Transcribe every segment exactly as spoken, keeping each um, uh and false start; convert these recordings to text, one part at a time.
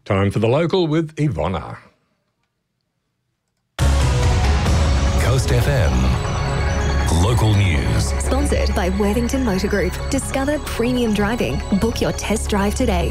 Time for the local with Ivonna. Coast F M. Local news. Sponsored by Worthington Motor Group. Discover premium driving. Book your test drive today.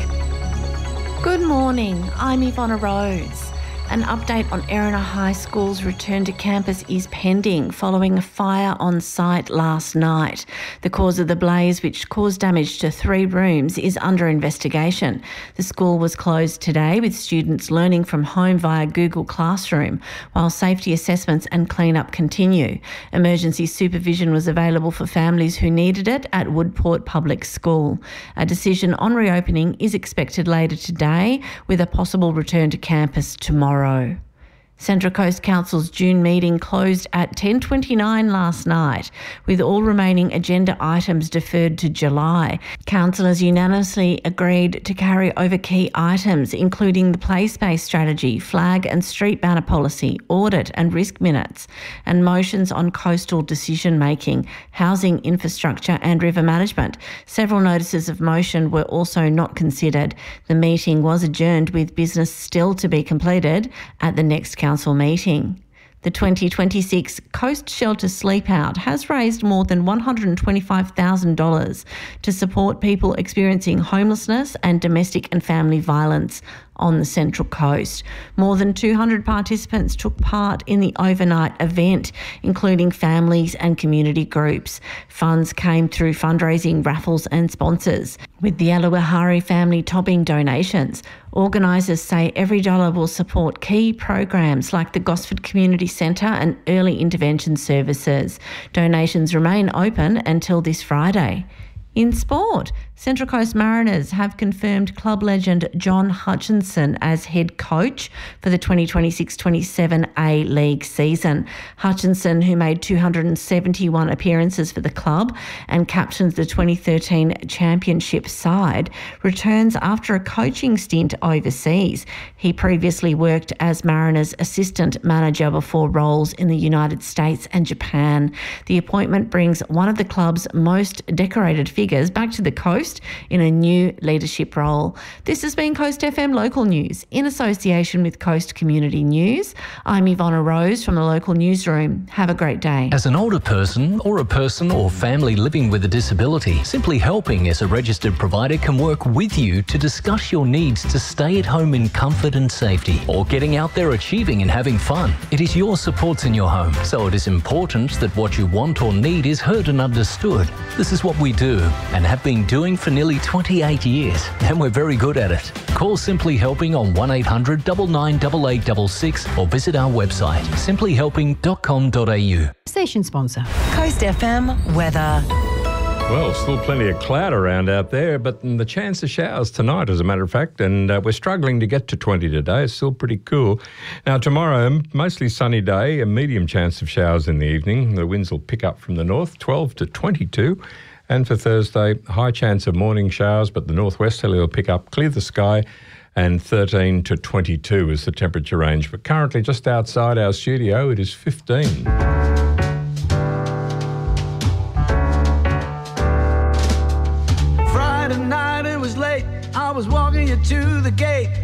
Good morning, I'm Ivonna Rose. An update on Erina High School's return to campus is pending following a fire on site last night. The cause of the blaze, which caused damage to three rooms, is under investigation. The school was closed today with students learning from home via Google Classroom, while safety assessments and clean-up continue. Emergency supervision was available for families who needed it at Woodport Public School. A decision on reopening is expected later today, with a possible return to campus tomorrow. Central Coast Council's June meeting closed at ten twenty-nine last night, with all remaining agenda items deferred to July. Councillors unanimously agreed to carry over key items, including the play space strategy, flag and street banner policy, audit and risk minutes, and motions on coastal decision-making, housing infrastructure and river management. Several notices of motion were also not considered. The meeting was adjourned with business still to be completed at the next council meeting. The twenty twenty-six Coast Shelter Sleep Out has raised more than one hundred twenty-five thousand dollars to support people experiencing homelessness and domestic and family violence on the Central Coast. More than two hundred participants took part in the overnight event, including families and community groups. Funds came through fundraising, raffles and sponsors, with the Aluahari family topping donations. Organisers say every dollar will support key programs like the Gosford Community Centre and early intervention services. Donations remain open until this Friday. In sport, Central Coast Mariners have confirmed club legend John Hutchinson as head coach for the twenty twenty-six twenty-seven A-League season. Hutchinson, who made two hundred seventy-one appearances for the club and captains the twenty thirteen championship side, returns after a coaching stint overseas. He previously worked as Mariners assistant manager before roles in the United States and Japan. The appointment brings one of the club's most decorated figures back to the coast in a new leadership role. This has been Coast F M Local News in association with Coast Community News. I'm Ivonna Rose from the local newsroom. Have a great day. As an older person or a person or family living with a disability, Simply Helping as a registered provider can work with you to discuss your needs to stay at home in comfort and safety, or getting out there achieving and having fun. It is your supports in your home, so it is important that what you want or need is heard and understood. This is what we do and have been doing for nearly twenty-eight years, and we're very good at it. Call Simply Helping on one eight hundred nine nine eight eight six six or visit our website simply helping dot com dot a u. Station sponsor. Coast F M weather. Well, still plenty of cloud around out there, but the chance of showers tonight, as a matter of fact, and uh, we're struggling to get to twenty today. It's still pretty cool. Now, tomorrow, mostly sunny day, a medium chance of showers in the evening. The winds will pick up from the north, twelve to twenty-two. And for Thursday, high chance of morning showers, but the northwesterly will pick up, clear the sky, and thirteen to twenty-two is the temperature range. But currently, just outside our studio, it is fifteen. Friday night, it was late. I was walking you to the gate.